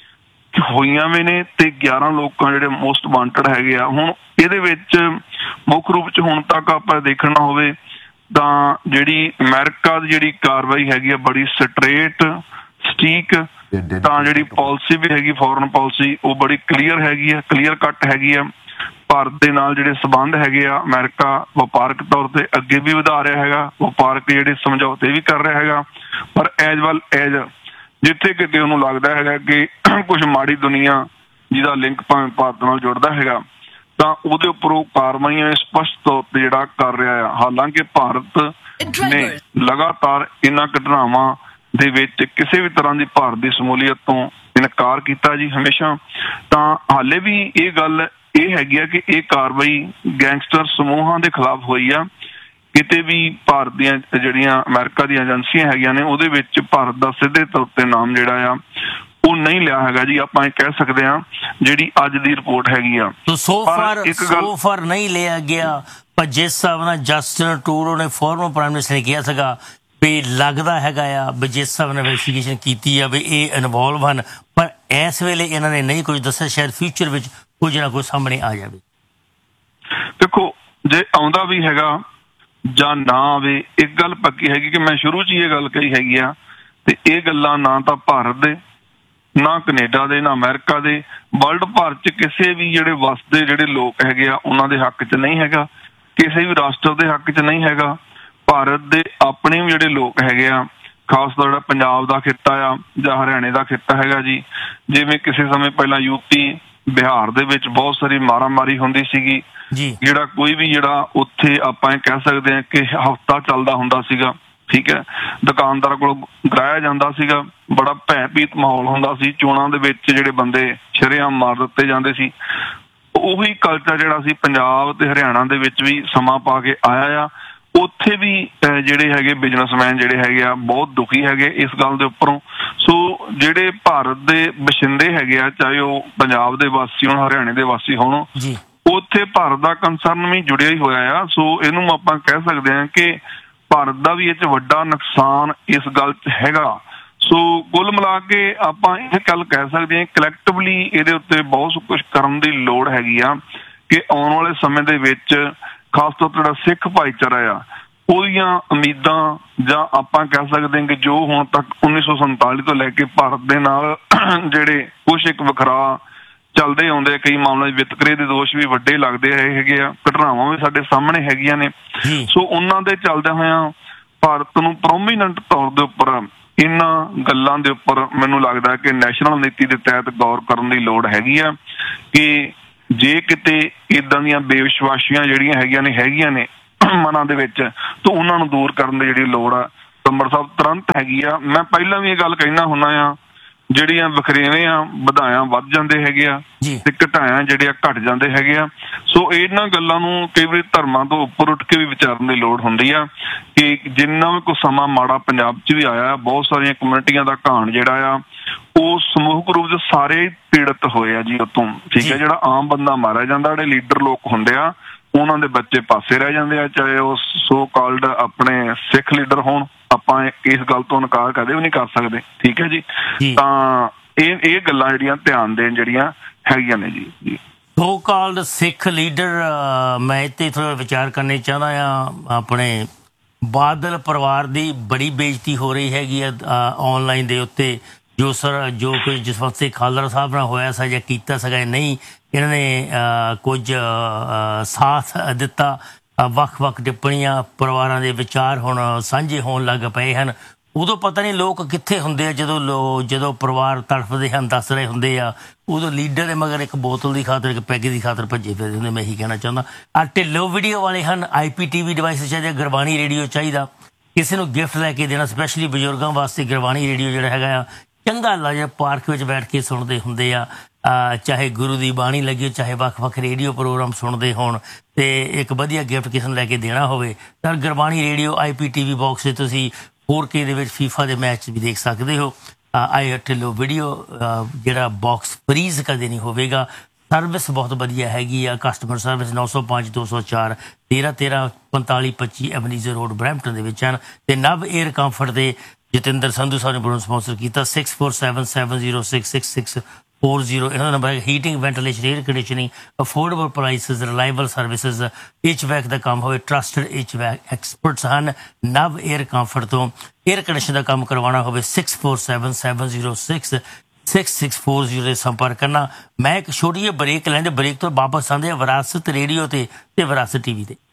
ਹੋਈਆਂ ਵੀ ਨੇ, ਤੇ ਗਿਆਰਾਂ ਲੋਕਾਂ ਜਿਹੜੇ ਮੋਸਟ ਵਾਂਟਡ ਹੈਗੇ ਆ। ਹੁਣ ਇਹਦੇ ਵਿੱਚ ਮੁੱਖ ਰੂਪ 'ਚ ਹੁਣ ਤੱਕ ਆਪਾਂ ਦੇਖਣਾ ਹੋਵੇ ਤਾਂ ਜਿਹੜੀ ਅਮਰੀਕਾ ਦੀ ਜਿਹੜੀ ਕਾਰਵਾਈ ਹੈਗੀ ਆ ਬੜੀ ਸਟਰੇਟ ਸਟੀਕ, ਤਾਂ ਜਿਹੜੀ ਪਾਲਿਸੀ ਵੀ ਹੈਗੀ ਫੋਰਨ ਪਾਲਿਸੀ ਉਹ ਬੜੀ ਕਲੀਅਰ ਹੈਗੀ ਆ, ਕਲੀਅਰ ਕੱਟ ਹੈਗੀ ਆ। ਭਾਰਤ ਦੇ ਨਾਲ ਜਿਹੜੇ ਸਬੰਧ ਹੈਗੇ ਆ ਅਮਰੀਕਾ ਵਪਾਰਕ ਤੌਰ ਤੇ ਅੱਗੇ ਵੀ ਵਧਾ ਰਿਹਾ ਹੈਗਾ, ਵਪਾਰਕ ਜਿਹੜੇ ਸਮਝੌਤੇ ਵੀ ਕਰ ਰਿਹਾ ਹੈਗਾ, ਪਰ ਐਜ਼ ਵੈਲ ਐਜ਼ ਜਿੱਥੇ ਕਿਤੇ ਉਹਨੂੰ ਲੱਗਦਾ ਹੈਗਾ ਕਿ ਕੁਝ ਮਾੜੀ ਦੁਨੀਆ ਜਿਹਦਾ ਲਿੰਕ ਭਾਵੇਂ ਭਾਰਤ ਨਾਲ ਜੁੜਦਾ ਹੈਗਾ ਤਾਂ ਉਹਦੇ ਉੱਪਰ ਉਹ ਕਾਰਵਾਈਆਂ ਸਪਸ਼ਟ ਤੌਰ ਤੇ ਜਿਹੜਾ ਕਰ ਰਿਹਾ ਆ। ਹਾਲਾਂਕਿ ਭਾਰਤ ਨੇ ਲਗਾਤਾਰ ਇਹਨਾਂ ਘਟਨਾਵਾਂ ਦੇ ਵਿੱਚ ਕਿਸੇ ਵੀ ਤਰ੍ਹਾਂ ਦੀ ਭਾਰਤ ਦੀ ਸ਼ਮੂਲੀਅਤ ਤੋਂ ਇਨਕਾਰ ਕੀਤਾ ਜੀ ਹਮੇਸ਼ਾ। ਤਾਂ ਹਾਲੇ ਵੀ ਇਹ ਗੱਲ ਇਹ ਹੈਗੀ ਆ ਕਿ ਇਹ ਕਾਰਵਾਈ ਗੈਂਗਸਟਰ ਸਮੂਹਾਂ ਦੇ ਖਿਲਾਫ ਹੋਈ ਆ। ਕਿਤੇ ਵੀ ਭਾਰਤ ਦੀਆਂ ਜਿਹੜੀਆਂ ਅਮਰੀਕਾ ਦੀਆਂ ਏਜੰਸੀਆਂ ਹੈਗੀਆਂ ਨੇ ਉਹਦੇ ਵਿੱਚ ਭਾਰਤ ਦਾ ਸਿੱਧੇ ਤੌਰ ਤੇ ਨਾਮ ਜਿਹੜਾ ਆ ਉਹ ਨਹੀਂ ਲਿਆ ਹੈਗਾ ਜੀ। ਆਪਾਂ ਇਹ ਕਹਿ ਸਕਦੇ ਹਾਂ ਜਿਹੜੀ ਅੱਜ ਦੀ ਰਿਪੋਰਟ ਹੈਗੀ ਆ ਸੋ ਫਾਰ ਸੋ ਫਾਰ ਨਹੀਂ ਲਿਆ ਗਿਆ। ਪਰ ਜਿਸ ਹਿਸਾਬ ਨਾਲ ਜਸਟਿਨ ਟਰੂਡੋ ਨੇ ਫਾਰਮਰ ਪ੍ਰਾਈਮ ਮਿਨਿਸਟਰ ਨੇ ਕਿਹਾ ਸੀਗਾ ਵੀ ਲੱਗਦਾ ਹੈਗਾ ਆ ਵੀ ਜਿਸ ਹਿਸਾਬ ਨਾਲ ਇਨਵੈਸਟੀਗੇਸ਼ਨ ਕੀਤੀ ਆ ਵੀ ਇਹ ਇਨਵੋਲਵ ਹਨ, ਪਰ ਇਸ ਵੇਲੇ ਇਹਨਾਂ ਨੇ ਨਹੀਂ ਕੁਝ ਦੱਸਿਆ। ਸ਼ਾਇਦ ਫਿਊਚਰ ਵਿੱਚ ਕੁਝ ਨਾ ਕੁਝ ਸਾਹਮਣੇ ਆ ਜਾਵੇ। ਦੇਖੋ ਜੇ ਆਉਂਦਾ ਵੀ ਹੈਗਾ ਜਾਂ ਨਾ ਆਵੇ, ਇੱਕ ਗੱਲ ਪੱਕੀ ਹੈਗੀ ਕਿ ਮੈਂ ਸ਼ੁਰੂ 'ਚ ਹੀ ਇਹ ਗੱਲ ਕਹੀ ਹੈਗੀ ਆ ਤੇ ਇਹ ਗੱਲਾਂ ਨਾ ਤਾਂ ਭਾਰਤ ਦੇ, ਨਾ ਕੈਨੇਡਾ ਦੇ, ਨਾ ਅਮਰੀਕਾ ਦੇ, ਵਰਲਡ ਭਰ 'ਚ ਕਿਸੇ ਵੀ ਜਿਹੜੇ ਵਸਦੇ ਜਿਹੜੇ ਲੋਕ ਹੈਗੇ ਆ ਉਹਨਾਂ ਦੇ ਹੱਕ 'ਚ ਨਹੀਂ ਹੈਗਾ, ਕਿਸੇ ਵੀ ਰਾਸ਼ਟਰ ਦੇ ਹੱਕ 'ਚ ਨਹੀਂ ਹੈਗਾ। ਭਾਰਤ ਦੇ ਆਪਣੇ ਵੀ ਜਿਹੜੇ ਲੋਕ ਹੈਗੇ ਆ, ਖਾਸ ਤੌਰ ਜਿਹੜਾ ਪੰਜਾਬ ਦਾ ਖਿੱਤਾ ਆ ਜਾਂ ਹਰਿਆਣੇ ਦਾ ਖਿੱਤਾ ਹੈਗਾ ਜੀ, ਜਿਵੇਂ ਕਿਸੇ ਸਮੇਂ ਪਹਿਲਾਂ ਯੂਪੀ ਬਿਹਾਰ ਦੇ ਵਿੱਚ ਬਹੁਤ ਸਾਰੀ ਮਾਰਾਮਾਰੀ ਹੁੰਦੀ ਸੀਗੀ, ਜਿਹੜਾ ਕੋਈ ਵੀ ਜਿਹੜਾ ਉੱਥੇ ਆਪਾਂ ਇਹ ਕਹਿ ਸਕਦੇ ਹਾਂ ਕਿ ਹਫ਼ਤਾ ਚੱਲਦਾ ਹੁੰਦਾ ਸੀਗਾ, ਠੀਕ ਹੈ, ਦੁਕਾਨਦਾਰ ਕੋਲੋਂ ਗਰਾਇਆ ਜਾਂਦਾ ਸੀਗਾ, ਬੜਾ ਭੈਭੀਤ ਮਾਹੌਲ ਹੁੰਦਾ ਸੀ, ਚੋਣਾਂ ਦੇ ਵਿੱਚ ਜਿਹੜੇ ਬੰਦੇ ਸ਼ਰੇਆਮ ਮਾਰ ਦਿੱਤੇ ਜਾਂਦੇ ਸੀ। ਉਹੀ ਕਲਚਰ ਜਿਹੜਾ ਸੀ ਪੰਜਾਬ ਤੇ ਹਰਿਆਣਾ ਦੇ ਵਿੱਚ ਵੀ ਸਮਾਂ ਪਾ ਕੇ ਆਇਆ ਆ। ਉੱਥੇ ਵੀ ਜਿਹੜੇ ਹੈਗੇ ਬਿਜ਼ਨਸਮੈਨ ਜਿਹੜੇ ਹੈਗੇ ਆ ਬਹੁਤ ਦੁਖੀ ਹੈਗੇ ਇਸ ਗੱਲ ਦੇ ਉੱਪਰੋਂ। ਸੋ ਜਿਹੜੇ ਭਾਰਤ ਦੇ ਵਸਿੰਦੇ ਹੈਗੇ ਆ, ਚਾਹੇ ਉਹ ਪੰਜਾਬ ਦੇ ਵਾਸੀ ਹੋਣ, ਹਰਿਆਣੇ ਦੇ ਵਾਸੀ ਹੋਣ, ਉੱਥੇ ਭਾਰਤ ਦਾ ਕੰਸਰਨ ਵੀ ਜੁੜਿਆ ਹੀ ਹੋਇਆ ਆ। ਸੋ ਇਹਨੂੰ ਆਪਾਂ ਕਹਿ ਸਕਦੇ ਹਾਂ ਕਿ ਭਾਰਤ ਦਾ ਵੀ ਇਹ 'ਚ ਵੱਡਾ ਨੁਕਸਾਨ ਇਸ ਗੱਲ 'ਚ ਹੈਗਾ। ਸੋ ਕੁੱਲ ਮਿਲਾ ਕੇ ਆਪਾਂ ਇਹ ਗੱਲ ਕਹਿ ਸਕਦੇ ਹਾਂ ਕਲੈਕਟਿਵਲੀ ਇਹਦੇ ਉੱਤੇ ਬਹੁਤ ਕੁਝ ਕਰਨ ਦੀ ਲੋੜ ਹੈਗੀ ਆ ਕਿ ਆਉਣ ਵਾਲੇ ਸਮੇਂ ਦੇ ਵਿੱਚ ਖਾਸ ਤੌਰ ਤੇ ਜਿਹੜਾ ਸਿੱਖ ਭਾਈਚਾਰਾ ਆ ਉਹਦੀਆਂ ਉਮੀਦਾਂ ਜਾਂ ਆਪਾਂ ਕਹਿ ਸਕਦੇ ਹਾਂ ਕਿ ਜੋ ਹੁਣ ਤੱਕ ਉੱਨੀ ਸੌ ਸੰਤਾਲੀ ਤੋਂ ਲੈ ਕੇ ਭਾਰਤ ਦੇ ਨਾਲ ਜਿਹੜੇ ਕੁਛ ਇੱਕ ਵੱਖਰਾ ਚੱਲਦੇ ਆਉਂਦੇ, ਕਈ ਮਾਮਲੇ ਵਿਤਕਰੇ ਦੇ ਦੋਸ਼ ਵੀ ਵੱਡੇ ਲੱਗਦੇ ਰਹੇ ਹੈਗੇ ਆ, ਘਟਨਾਵਾਂ ਵੀ ਸਾਡੇ ਸਾਹਮਣੇ ਹੈਗੀਆਂ ਨੇ। ਸੋ ਉਹਨਾਂ ਦੇ ਚੱਲਦਿਆਂ ਹੋਇਆਂ ਭਾਰਤ ਨੂੰ ਪ੍ਰੋਮੀਨੈਂਟ ਤੌਰ ਦੇ ਉੱਪਰ ਇਹਨਾਂ ਗੱਲਾਂ ਦੇ ਉੱਪਰ ਮੈਨੂੰ ਲੱਗਦਾ ਕਿ ਨੈਸ਼ਨਲ ਨੀਤੀ ਦੇ ਤਹਿਤ ਗੌਰ ਕਰਨ ਦੀ ਲੋੜ ਹੈਗੀ ਆ ਕਿ ਜੇ ਕਿਤੇ ਏਦਾਂ ਦੀਆਂ ਬੇਵਿਸ਼ਵਾਸੀਆਂ ਜਿਹੜੀਆਂ ਹੈਗੀਆਂ ਨੇ ਹੈਗੀਆਂ ਨੇ ਮਨਾਂ ਦੇ ਵਿੱਚ ਤਾਂ ਉਹਨਾਂ ਨੂੰ ਦੂਰ ਕਰਨ ਦੀ ਜਿਹੜੀ ਲੋੜ ਆ ਤੰਬਰ ਸਾਹਿਬ ਤੁਰੰਤ ਹੈਗੀ ਆ। ਮੈਂ ਪਹਿਲਾਂ ਵੀ ਇਹ ਗੱਲ ਕਹਿਣਾ ਹੁੰਦਾ ਆ, ਜਿਹੜੀਆਂ ਵਖਰੇਵੇਂ ਆ ਵਧਾਇਆ ਵੱਧ ਜਾਂਦੇ ਹੈਗੇ ਆ ਤੇ ਘਟਾਇਆ ਜਿਹੜੇ ਆ ਘਟ ਜਾਂਦੇ ਹੈਗੇ ਆ। ਸੋ ਇਹਨਾਂ ਗੱਲਾਂ ਨੂੰ ਕਈ ਵਾਰੀ ਧਰਮਾਂ ਤੋਂ ਉੱਪਰ ਉੱਠ ਕੇ ਵੀ ਵਿਚਾਰਨ ਦੀ ਲੋੜ ਹੁੰਦੀ ਆ ਕਿ ਜਿੰਨਾ ਵੀ ਕੋਈ ਸਮਾਂ ਮਾੜਾ ਪੰਜਾਬ 'ਚ ਵੀ ਆਇਆ, ਬਹੁਤ ਸਾਰੀਆਂ ਕਮਿਊਨਿਟੀਆਂ ਦਾ ਘਾਣ ਜਿਹੜਾ ਆ ਉਹ ਸਮੂਹਕ ਰੂਪ 'ਚ ਸਾਰੇ ਪੀੜਤ ਹੋਏ ਆ ਜੀ ਉਤੋਂ, ਠੀਕ ਹੈ। ਜਿਹੜਾ ਆਮ ਬੰਦਾ ਮਾਰਿਆ ਜਾਂਦਾ, ਜਿਹੜੇ ਲੀਡਰ ਲੋਕ ਹੁੰਦੇ ਆ ਉਹਨਾਂ ਦੇ ਬੱਚੇ ਪਾਸੇ ਰਹਿ ਜਾਂਦੇ ਆ, ਚਾਹੇ ਉਹ ਸੋ ਕਾਲਡ ਆਪਣੇ ਸਿੱਖ ਲੀਡਰ ਹੋਣ। ਆਪਾਂ ਇਸ ਗੱਲ ਤੋਂ ਇਨਕਾਰ ਕਦੇ ਵੀ ਨਹੀਂ ਕਰ ਸਕਦੇ, ਠੀਕ ਹੈ ਜੀ। ਤਾਂ ਇਹ ਇਹ ਗੱਲਾਂ ਜਿਹੜੀਆਂ ਧਿਆਨ ਦੇਣ ਜਿਹੜੀਆਂ ਹੈਗੀਆਂ ਨੇ ਜੀ ਜੀ ਸੋ ਕਾਲਡ ਸਿੱਖ ਲੀਡਰ। ਮੈਂ ਇੱਥੇ ਥੋੜ੍ਹਾ ਵਿਚਾਰ ਕਰਨਾ ਚਾਹੁੰਦਾ ਆ, ਆਪਣੇ ਬਾਦਲ ਪਰਿਵਾਰ ਦੀ ਬੜੀ ਬੇਇੱਜ਼ਤੀ ਹੋ ਰਹੀ ਹੈਗੀ ਆ ਆਨਲਾਈਨ ਦੇ ਉੱਤੇ। ਜੋ ਸਰ ਜੋ ਕੁਝ ਜਿਸ ਵਕਤ ਖਾਲੜਾ ਸਾਹਿਬ ਨਾਲ ਹੋਇਆ ਸੀ ਜਾਂ ਕੀਤਾ ਸੀਗਾ, ਨਹੀਂ ਇਹਨਾਂ ਨੇ ਕੁਝ ਸਾਥ ਦਿੱਤਾ। ਵੱਖ ਵੱਖ ਟਿੱਪਣੀਆਂ ਪਰਿਵਾਰਾਂ ਦੇ ਵਿਚਾਰ ਹੁਣ ਸਾਂਝੇ ਹੋਣ ਲੱਗ ਪਏ ਹਨ। ਉਦੋਂ ਪਤਾ ਨਹੀਂ ਲੋਕ ਕਿੱਥੇ ਹੁੰਦੇ ਆ ਜਦੋਂ ਲੋ ਜਦੋਂ ਪਰਿਵਾਰ ਤੜਫਦੇ ਹਨ, ਦੱਸ ਰਹੇ ਹੁੰਦੇ ਆ, ਉਦੋਂ ਲੀਡਰ ਦੇ ਮਗਰ ਇੱਕ ਬੋਤਲ ਦੀ ਖਾਤਰ, ਇੱਕ ਪੈਗ ਦੀ ਖਾਤਰ ਭੱਜੇ ਫਿਰਦੇ ਹੁੰਦੇ। ਮੈਂ ਇਹੀ ਕਹਿਣਾ ਚਾਹੁੰਦਾ ਆ ਢਿੱਲੋਂ ਵੀਡੀਓ ਵਾਲੇ ਹਨ, ਆਈ ਪੀ ਟੀ ਵੀ ਡਿਵਾਈਸ ਚਾਹੀਦਾ, ਗੁਰਬਾਣੀ ਰੇਡੀਓ ਚਾਹੀਦਾ, ਕਿਸੇ ਨੂੰ ਗਿਫਟ ਲੈ ਕੇ ਦੇਣਾ, ਸਪੈਸ਼ਲੀ ਬਜ਼ੁਰਗਾਂ ਵਾਸਤੇ ਗੁਰਬਾਣੀ ਰੇਡੀਓ ਜਿਹੜਾ ਹੈਗਾ ਆ ਚੰਗਾ ਲੱਗਦਾ, ਪਾਰਕ ਵਿੱਚ ਬੈਠ ਕੇ ਸੁਣਦੇ ਹੁੰਦੇ ਆ, ਚਾਹੇ ਗੁਰੂ ਦੀ ਬਾਣੀ ਲੱਗੀ, ਚਾਹੇ ਵੱਖ ਵੱਖ ਰੇਡੀਓ ਪ੍ਰੋਗਰਾਮ ਸੁਣਦੇ ਹੋਣ, ਤੇ ਇੱਕ ਵਧੀਆ ਗਿਫਟ ਕਿਸੇ ਨੂੰ ਲੈ ਕੇ ਦੇਣਾ ਹੋਵੇ ਤਾਂ ਗੁਰਬਾਣੀ ਰੇਡੀਓ ਆਈ ਪੀ ਟੀ ਵੀ ਬਾਕਸ 'ਤੇ ਤੁਸੀਂ ਫੋਰ ਕੇ ਦੇ ਵਿੱਚ ਫੀਫਾ ਦੇ ਮੈਚ ਵੀ ਦੇਖ ਸਕਦੇ ਹੋ। ਆਈ ਢਿੱਲੋਂ ਵੀਡੀਓ ਜਿਹੜਾ ਬਾਕਸ ਫਰੀਜ਼ ਕਦੇ ਨਹੀਂ ਹੋਵੇਗਾ। ਸਰਵਿਸ ਬਹੁਤ ਵਧੀਆ ਹੈਗੀ ਆ, ਕਸਟਮਰ ਸਰਵਿਸ ਨੌ ਸੌ ਪੰਜ ਦੋ ਸੌ ਚਾਰ ਤੇਰਾਂ ਤੇਰਾਂ ਪੰਤਾਲੀ ਪੱਚੀ ਐਵਨੀਜ਼ਰ ਰੋਡ ਬਰੈਂਪਟਨ ਦੇ ਵਿੱਚ ਹਨ। ਅਤੇ ਨਵ ਏਅਰ ਕੰਫਰਟ ਦੇ ਜਤਿੰਦਰ ਸੰਧੂ ਸਾਹਿਬ ਨੇ ਬਰੋਨ ਸਪਾਂਸਰ ਕੀਤਾ। Six four seven seven zero six six six four zero ਇਹਨਾਂ ਦਾ ਨੰਬਰ ਹੈ। Heating, ventilation, air conditioning, affordable prices, reliable services, H vac ਦਾ ਕੰਮ ਹੋਵੇ, ਟਰਸਟਡ ਐਚ ਵੈਕ ਐਕਸਪਰਟਸ ਹਨ ਨਵ ਏਅਰ ਕੰਫਰਟ ਤੋਂ। ਏਅਰ ਕੰਡੀਸ਼ਨ ਦਾ ਕੰਮ ਕਰਵਾਉਣਾ ਹੋਵੇ six four seven seven zero six six six four zero ਦੇ ਸੰਪਰਕ ਕਰਨਾ। ਮੈਂ ਇੱਕ ਛੋਟੀ ਜਿਹੀ ਬ੍ਰੇਕ ਲੈਂਦੇ, ਬ੍ਰੇਕ ਤੋਂ ਵਾਪਸ ਆਉਂਦੇ ਆ ਵਿਰਾਸਤ ਰੇਡੀਓ ਤੇ ਤੇ ਵਿਰਾਸਤ ਟੀ ਵੀ ਤੇ।